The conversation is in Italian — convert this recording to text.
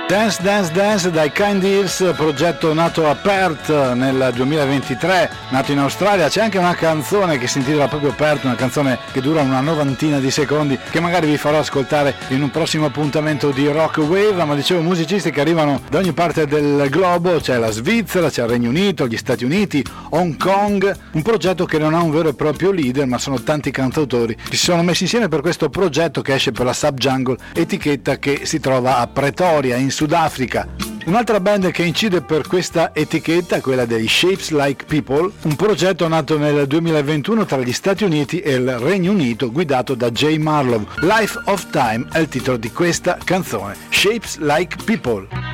Dance Dance Dance dai Kind Ears, progetto nato a Perth nel 2023, nato in Australia. C'è anche una canzone che si intitola proprio Perth, una canzone che dura una novantina di secondi, che magari vi farò ascoltare in un prossimo appuntamento di Rock Wave. Ma dicevo, musicisti che arrivano da ogni parte del globo, c'è la Svizzera, c'è il Regno Unito, gli Stati Uniti, Hong Kong, un progetto che non ha un vero e proprio leader, ma sono tanti cantautori che si sono messi insieme per questo progetto che esce per la Subjungle, etichetta che si trova a Pretoria in Sudafrica. Un'altra band che incide per questa etichetta è quella dei Shapes Like People, un progetto nato nel 2021 tra gli Stati Uniti e il Regno Unito, guidato da Jay Marlowe. Life of Time è il titolo di questa canzone, Shapes Like People.